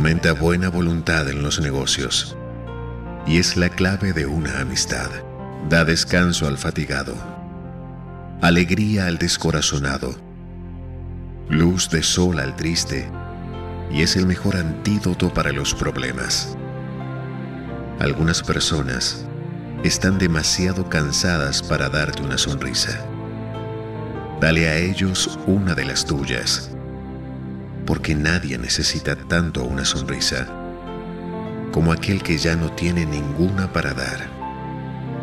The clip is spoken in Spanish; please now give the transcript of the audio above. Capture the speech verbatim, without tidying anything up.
Fomenta buena voluntad en los negocios y es la clave de una amistad. Da descanso al fatigado, alegría al descorazonado, luz de sol al triste y es el mejor antídoto para los problemas. Algunas personas están demasiado cansadas para darte una sonrisa. Dale a ellos una de las tuyas, porque nadie necesita tanto una sonrisa como aquel que ya no tiene ninguna para dar.